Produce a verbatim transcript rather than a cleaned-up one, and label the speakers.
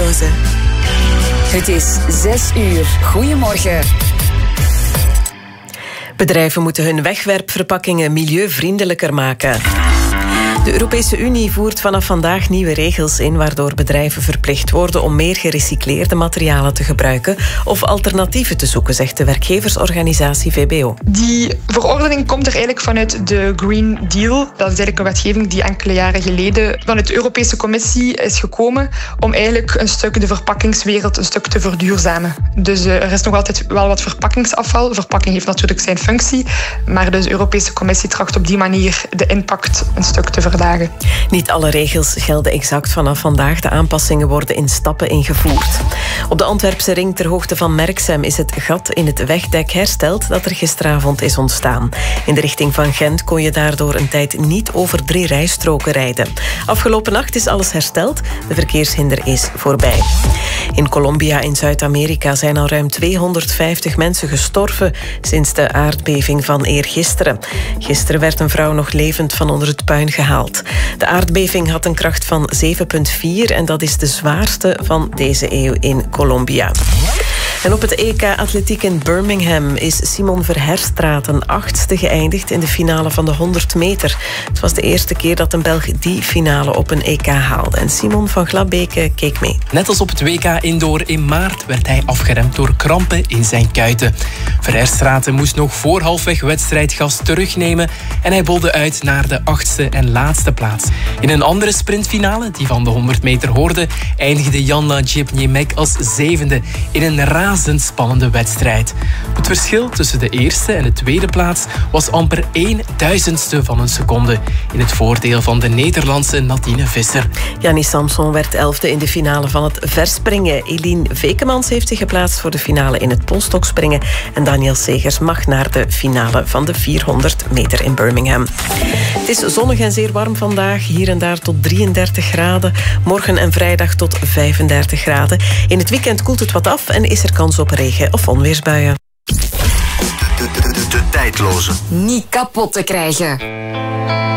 Speaker 1: tijdloze. Het is zes uur. Goedemorgen. Bedrijven moeten hun wegwerpverpakkingen milieuvriendelijker maken. De Europese Unie voert vanaf vandaag nieuwe regels in waardoor bedrijven verplicht worden om meer gerecycleerde materialen te gebruiken of alternatieven te zoeken, zegt de werkgeversorganisatie V B O.
Speaker 2: Die verordening komt er eigenlijk vanuit de Green Deal. Dat is eigenlijk een wetgeving die enkele jaren geleden vanuit de Europese Commissie is gekomen om eigenlijk een stuk de verpakkingswereld een stuk te verduurzamen. Dus uh, er is nog altijd wel wat verpakkingsafval. Verpakking heeft natuurlijk zijn functie, maar dus de Europese Commissie tracht op die manier de impact een stuk te verduurzamen. Dagen.
Speaker 1: Niet alle regels gelden exact vanaf vandaag. De aanpassingen worden in stappen ingevoerd. Op de Antwerpse ring ter hoogte van Merksem is het gat in het wegdek hersteld dat er gisteravond is ontstaan. In de richting van Gent kon je daardoor een tijd niet over drie rijstroken rijden. Afgelopen nacht is alles hersteld. De verkeershinder is voorbij. In Colombia in Zuid-Amerika zijn al ruim tweehonderdvijftig mensen gestorven sinds de aardbeving van eergisteren. Gisteren werd een vrouw nog levend van onder het puin gehaald. De aardbeving had een kracht van zeven komma vier en dat is de zwaarste van deze eeuw in Colombia. En op het E K Atletiek in Birmingham is Simon Verherstraeten achtste geëindigd in de finale van de honderd meter. Het was de eerste keer dat een Belg die finale op een E K haalde. En Simon van Glabeke keek mee.
Speaker 3: Net als op het W K Indoor in maart werd hij afgeremd door krampen in zijn kuiten. Verherstraeten moest nog voor halfweg wedstrijdgas terugnemen en hij bolde uit naar de achtste en laatste plaats. In een andere sprintfinale, die van de honderd meter hoorde, eindigde Janna Djepniemek als zevende in een razendspannende wedstrijd. Het verschil tussen de eerste en de tweede plaats was amper één duizendste van een seconde in het voordeel van de Nederlandse Nadine Visser.
Speaker 1: Jannie Samson werd elfde in de finale van het verspringen. Eline Vekemans heeft zich geplaatst voor de finale in het polstokspringen en Daniel Segers mag naar de finale van de vierhonderd meter in Birmingham. Het is zonnig en zeer warm vandaag, hier en daar tot drieëndertig graden. Morgen en vrijdag tot vijfendertig graden. In het weekend koelt het wat af en is er kans op regen- of onweersbuien.
Speaker 4: De, de, de, de, de tijdloze.
Speaker 1: Niet kapot te krijgen.